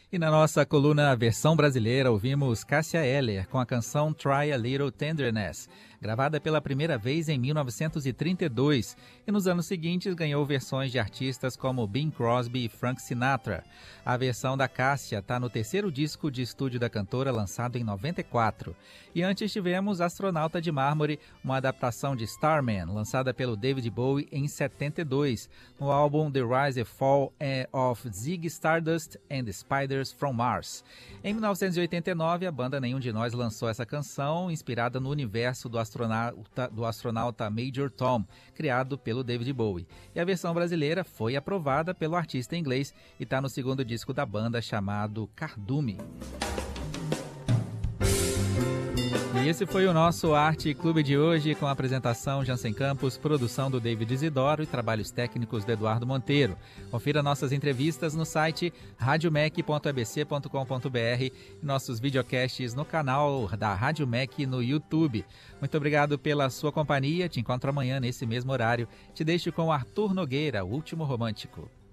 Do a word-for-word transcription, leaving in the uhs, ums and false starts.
E na nossa coluna Versão Brasileira, ouvimos Cássia Eller com a canção Try a Little Tenderness, gravada pela primeira vez em mil novecentos e trinta e dois, e nos anos seguintes ganhou versões de artistas como Bing Crosby e Frank Sinatra. A versão da Cássia está no terceiro disco de estúdio da cantora, lançado em noventa e quatro. E antes tivemos Astronauta de Mármore, uma adaptação de Starman, lançada pelo David Bowie em setenta e dois, no álbum The Rise and Fall of Ziggy Stardust and the Spiders from Mars. Em mil novecentos e oitenta e nove, a banda Nenhum de Nós lançou essa canção, inspirada no universo do astronauta, do astronauta Major Tom, criado pelo David Bowie. E a versão brasileira foi aprovada pelo artista inglês e está no segundo disco da banda, chamado Cardume. E esse foi o nosso Arte Clube de hoje, com a apresentação Jansen Campos, produção do David Isidoro e trabalhos técnicos do Eduardo Monteiro. Confira nossas entrevistas no site radiomec ponto a b c ponto com ponto b r e nossos videocasts no canal da Rádio M E C no YouTube. Muito obrigado pela sua companhia. Te encontro amanhã nesse mesmo horário. Te deixo com Arthur Nogueira, O Último Romântico.